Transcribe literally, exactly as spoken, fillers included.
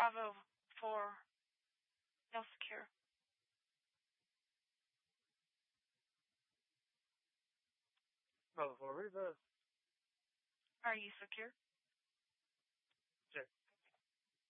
Bravo four. No secure. Bravo four, reverse. Are you secure?